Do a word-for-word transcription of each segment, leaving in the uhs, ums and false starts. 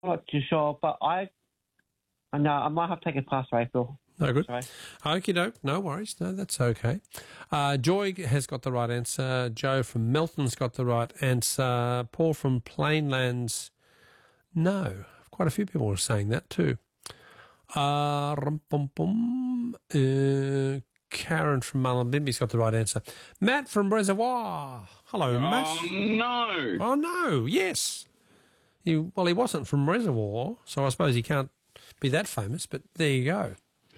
not too sure, but I, I know I might have to take a pass, Rachel. No good. Sorry. Okie doke, no worries. No, that's okay. Uh, Joy has got the right answer. Joe from Melton's got the right answer. Paul from Plainlands, no. Quite a few people are saying that too. Uh, rum-pum-pum. uh, Karen from Mullumbimby's got the right answer. Matt from Reservoir. Hello, oh, Matt. Oh, no. Oh, no, yes. He, well, he wasn't from Reservoir, so I suppose he can't be that famous, but there you go.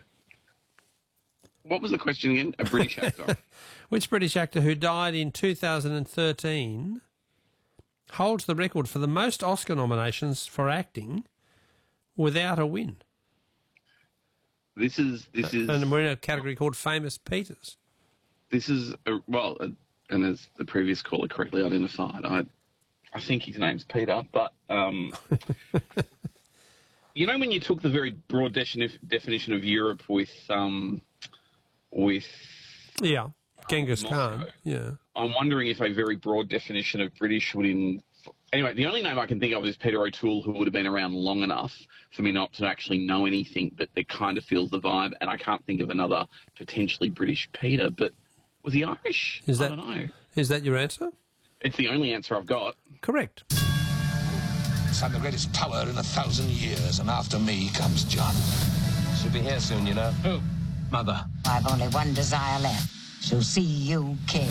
What was the question again? A British actor. Which British actor who died in two thousand thirteen holds the record for the most Oscar nominations for acting without a win? This is this is, and we're in a category called Famous Peters. This is a, well, a, and as the previous caller correctly identified, I I think his name's Peter, but um, you know when you took the very broad defini- definition of Europe with um, with yeah, Genghis um, Khan. Yeah, I'm wondering if a very broad definition of British would in. Anyway, the only name I can think of is Peter O'Toole, who would have been around long enough for me not to actually know anything, but it kind of feels the vibe, and I can't think of another potentially British Peter, but was he Irish? Is that, I don't know. Is that your answer? It's the only answer I've got. Correct. I'm the greatest power in a thousand years, and after me comes John. She'll be here soon, you know. Who? Mother. I've only one desire left, so see you king.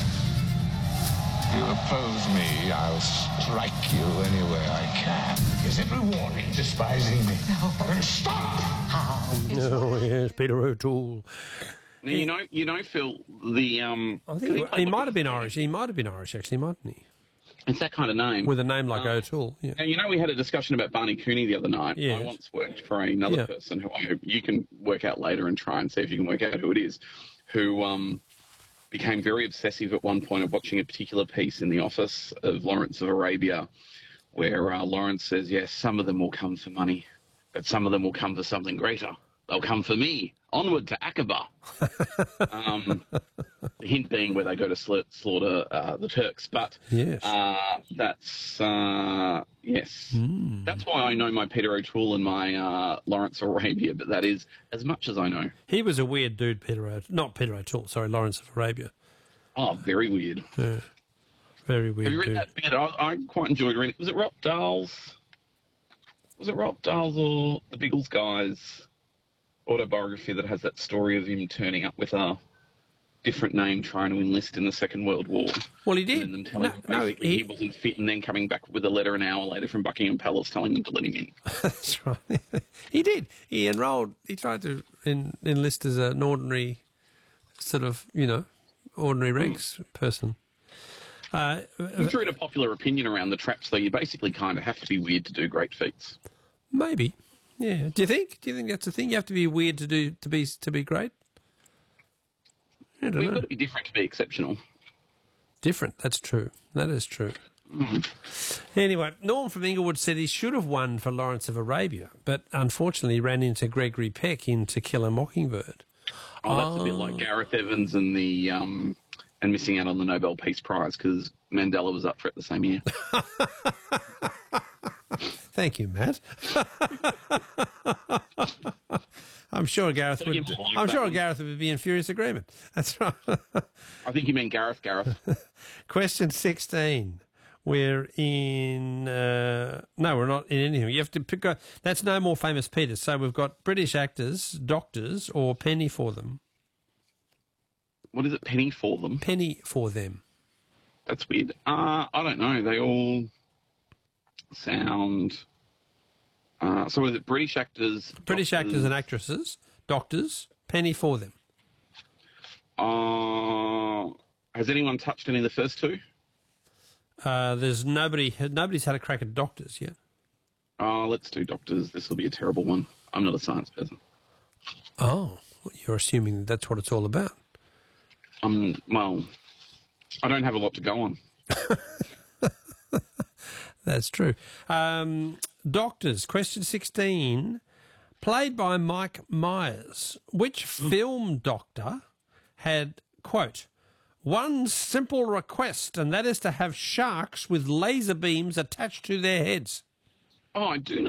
If you oppose me, I'll strike you anywhere I can. Is it rewarding despising me? No. Then stop! Oh, yes, Peter O'Toole. Now, you know, you know, Phil, the... Um, I think he, he might have been Irish. He might have been Irish, actually, mightn't he? It's that kind of name. With a name like um, O'Toole, yeah. Now, you know, we had a discussion about Barney Cooney the other night. Yes. I once worked for another Yeah. person who I hope you can work out later and try and see if you can work out who it is, who um, became very obsessive at one point of watching a particular piece in the office of Lawrence of Arabia where uh, Lawrence says, yes, some of them will come for money, but some of them will come for something greater. They'll come for me. Onward to Aqaba. um, the hint being where they go to sla- slaughter uh, the Turks. But yes. uh, that's, uh, yes. Mm. That's why I know my Peter O'Toole and my uh, Lawrence of Arabia, but that is as much as I know. He was a weird dude, Peter O'Toole. Not Peter O'Toole, sorry, Lawrence of Arabia. Oh, very weird. Yeah. Very weird Have you read dude. that bit? I, I quite enjoyed reading it. Was it Rob Dahl's? Was it Rob Dahl's or the Biggles guys? Autobiography that has that story of him turning up with a different name trying to enlist in the Second World War. Well, he did. And then them telling No, him no, basically he- he wasn't fit and then coming back with a letter an hour later from Buckingham Palace telling them to let him in. That's right. He did. He enrolled, he tried to en- enlist as an ordinary, sort of, you know, ordinary ranks person. Uh, You threw in a popular opinion around the traps, though. You basically kind of have to be weird to do great feats. maybe. Yeah. Do you think? Do you think that's the thing? You have to be weird to do to be to be great? I don't We've know. got to be different to be exceptional. Different. That's true. That is true. Mm. Anyway, Norm from Inglewood said he should have won for Lawrence of Arabia, but unfortunately ran into Gregory Peck in To Kill a Mockingbird. Oh, that's a bit like Gareth Evans and the um, and missing out on the Nobel Peace Prize because Mandela was up for it the same year. Thank you, Matt. I'm sure Gareth would. I'm sure Gareth would be in furious agreement. That's right. I think you mean Gareth. Gareth. Question sixteen. We're in. Uh, no, we're not in anything. You have to pick. A, that's no more Famous Peters. So we've got British actors, doctors, or penny for them. What is it? Penny for them. Penny for them. That's weird. Uh, I don't know. They all sound. Uh, so is it British actors? British doctors? actors and actresses, doctors, penny for them. Uh, has anyone touched any of the first two? Uh, there's nobody. Nobody's had a crack at doctors yet. Uh, let's do doctors. This will be a terrible one. I'm not a science person. Oh, you're assuming that's what it's all about. Um, well, I don't have a lot to go on. That's true. Um, doctors, question sixteen, played by Mike Myers. Which film doctor had, quote, one simple request, and that is to have sharks with laser beams attached to their heads? Oh, I do know.